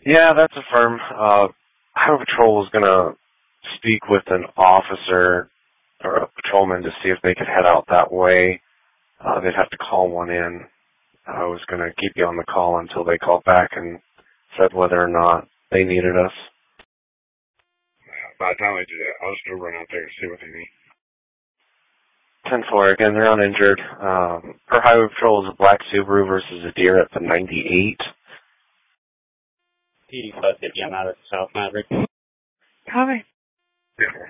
Yeah, that's a firm. Highway Patrol was going to speak with an officer or a patrolman to see if they could head out that way. They'd have to call one in. I was going to keep you on the call until they called back and said whether or not they needed us. By the time I do that, I'll just go run out there and see what they need. 10-4, again, they're uninjured. Per Highway Patrol is a black Subaru versus a deer at the 98. PD 550, I'm out of South Maverick. Copy. Yeah.